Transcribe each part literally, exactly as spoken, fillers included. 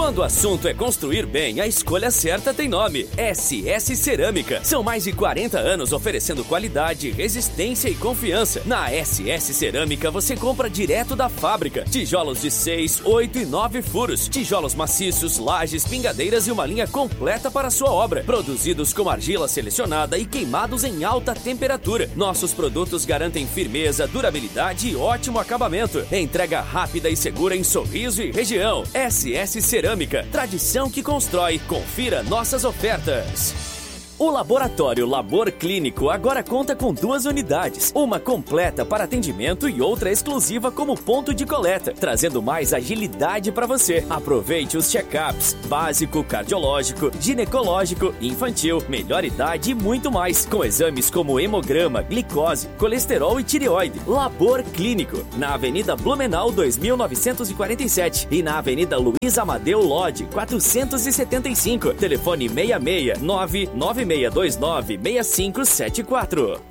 Quando o assunto é construir bem, a escolha certa tem nome: S S Cerâmica. São mais de quarenta anos oferecendo qualidade, resistência e confiança. Na S S Cerâmica você compra direto da fábrica. Tijolos de seis, oito e nove furos. Tijolos maciços, lajes, pingadeiras e uma linha completa para a sua obra. Produzidos com argila selecionada e queimados em alta temperatura. Nossos produtos garantem firmeza, durabilidade e ótimo acabamento. Entrega rápida e segura em Sorriso e região. S S Cerâmica, tradição que constrói. Confira nossas ofertas. O Laboratório Labor Clínico agora conta com duas unidades, uma completa para atendimento e outra exclusiva como ponto de coleta, trazendo mais agilidade para você. Aproveite os check-ups básico, cardiológico, ginecológico, infantil, melhor idade e muito mais, com exames como hemograma, glicose, colesterol e tireoide. Labor Clínico, na Avenida Blumenau dois mil novecentos e quarenta e sete e na Avenida Luiz Amadeu Lodge quatrocentos e setenta e cinco. Telefone seis seis nove nove seis dois nove seis cinco sete quatro.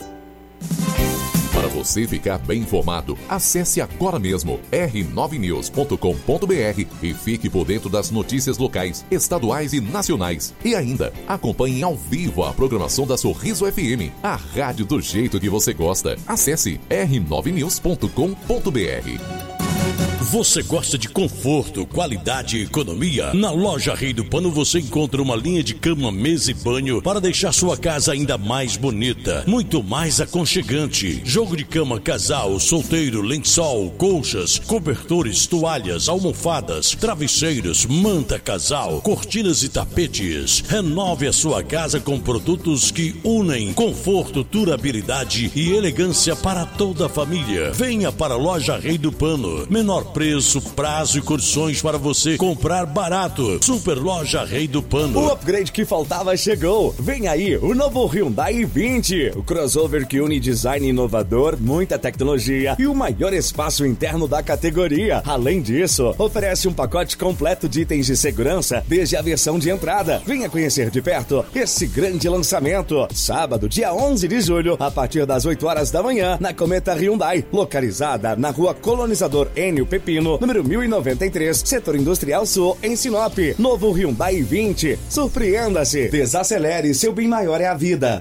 Para você ficar bem informado, acesse agora mesmo r nove news ponto com ponto b r e fique por dentro das notícias locais, estaduais e nacionais. E ainda, acompanhe ao vivo a programação da Sorriso F M, a rádio do jeito que você gosta. Acesse r nove news ponto com ponto b r. Você gosta de conforto, qualidade e economia? Na Loja Rei do Pano você encontra uma linha de cama, mesa e banho para deixar sua casa ainda mais bonita, muito mais aconchegante. Jogo de cama casal, solteiro, lençol, colchas, cobertores, toalhas, almofadas, travesseiros, manta casal, cortinas e tapetes. Renove a sua casa com produtos que unem conforto, durabilidade e elegância para toda a família. Venha para a Loja Rei do Pano. Menor preço, prazo e condições para você comprar barato. Super Loja Rei do Pano. O upgrade que faltava chegou. Vem aí o novo Hyundai i vinte. O crossover que une design inovador, muita tecnologia e o maior espaço interno da categoria. Além disso, oferece um pacote completo de itens de segurança desde a versão de entrada. Venha conhecer de perto esse grande lançamento. Sábado, dia onze de julho, a partir das oito horas da manhã, na Cometa Hyundai, localizada na rua Colonizador Enio Pepino, número mil e noventa e três, Setor Industrial Sul, em Sinop. Novo Hyundai i vinte. Surpreenda-se. Desacelere. Seu bem maior é a vida.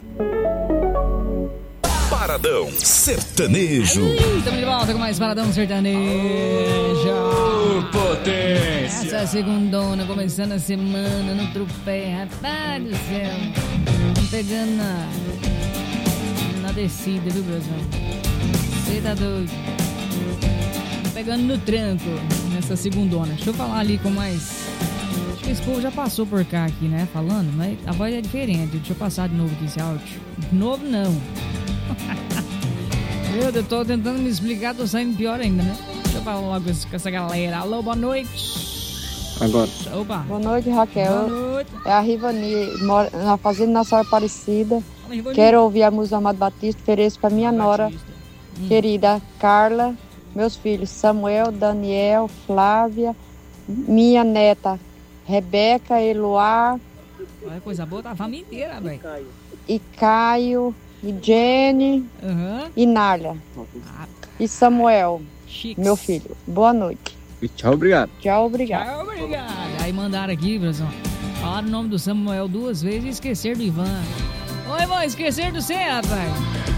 Paradão Sertanejo. Estamos de volta com mais Paradão Sertanejo. Oh, potência. Essa é a segundona, começando a semana no trupé. Rapaz do céu. Estamos pegando na, na descida, viu, Brasil? Você tá doido. Pegando no tranco nessa segundona. Deixa eu falar ali com mais... Acho que esse povo já passou por cá aqui, né? Falando, mas a voz é diferente. Deixa eu passar de novo aqui esse áudio. De novo, não. Meu Deus, eu tô tentando me explicar, tô saindo pior ainda, né? Deixa eu falar logo com essa galera. Alô, boa noite. Agora. Opa. Boa noite, Raquel. Boa noite. É a Rivani, mora na fazenda Nossa Senhora Aparecida. Fala, Quero ouvir a música do Amado Batista. Ofereço pra minha nora, hum. querida Carla. Meus filhos Samuel, Daniel, Flávia, minha neta Rebeca, Eloá. Olha, coisa boa, tá a família inteira, velho. E Caio, e Jenny, uhum. e Nália. Ah, e Samuel, Chiques. Meu filho. Boa noite. E tchau, obrigado. Tchau, obrigado. Tchau, obrigado. Aí mandaram aqui, Brasil. Falaram o nome do Samuel duas vezes e esquecer do Ivan. Oi, irmão, esquecer do você, rapaz.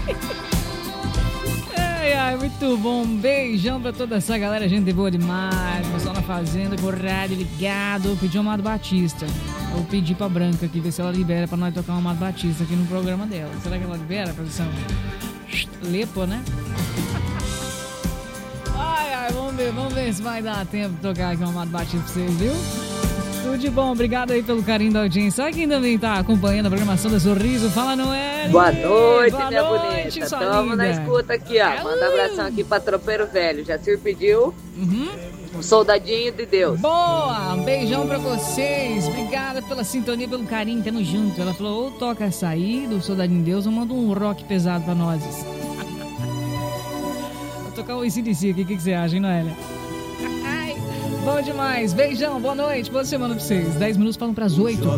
Ai, ai, muito bom. Um beijão pra toda essa galera, gente boa demais. Pessoal na fazenda, com o rádio ligado. Pedi o Amado Batista. Eu pedi pra Branca aqui, ver se ela libera pra nós tocar o Amado Batista aqui no programa dela. Será que ela libera, produção? Lepo, né? Ai, ai, vamos ver, vamos ver se vai dar tempo de tocar aqui o Amado Batista pra vocês, viu? Tudo de bom, obrigado aí pelo carinho da audiência. Olha quem também tá acompanhando a programação da Sorriso. Fala, Noel. Boa noite, Boa minha noite, bonita. Tamo na escuta aqui, ó. Manda um abração aqui pra Tropeiro Velho. Jacir pediu uhum. um soldadinho de Deus. Boa, um beijão pra vocês. Obrigada pela sintonia, pelo carinho. Tamo junto. Ela falou, ou toca essa aí do Soldadinho de Deus, ou manda um rock pesado pra nós. Vou tocar o A C D C aqui. O que, que você acha, hein, Noélia? Bom demais. Beijão, boa noite, boa semana pra vocês. dez minutos falam pras oito.